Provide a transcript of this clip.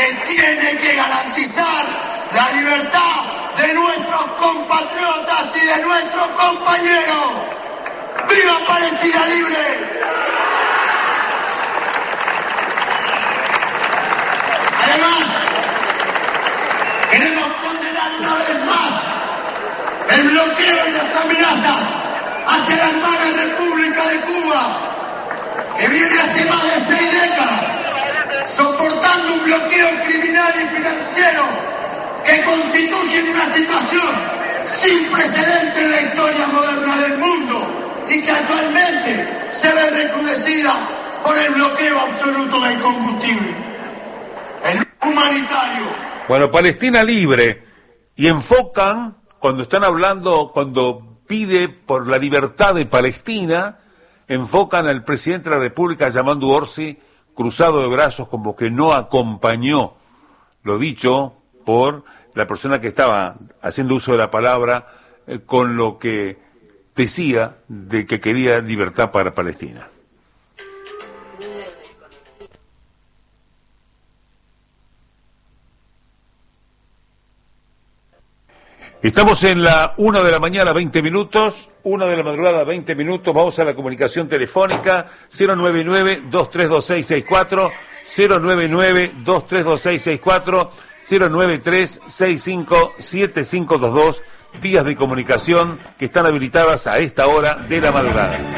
que tiene que garantizar la libertad de nuestros compatriotas y de nuestros compañeros. ¡Viva Palestina libre! Además, queremos condenar una vez más el bloqueo y las amenazas hacia la hermana República de Cuba, que viene hace más de 6 décadas soportando un bloqueo criminal y financiero que constituye una situación sin precedentes en la historia moderna del mundo y que actualmente se ve recrudecida por el bloqueo absoluto del combustible. El humanitario. Bueno, Palestina libre, y enfocan, cuando están hablando, cuando pide por la libertad de Palestina, enfocan al presidente de la República, Yamandu Orsi, cruzado de brazos, como que no acompañó lo dicho por la persona que estaba haciendo uso de la palabra, con lo que decía de que quería libertad para Palestina. Estamos en la 1 de la mañana, 20 minutos, 1 de la madrugada, 20 minutos, vamos a la comunicación telefónica, 099-232664, 099-232664, 093-657522, vías de comunicación que están habilitadas a esta hora de la madrugada.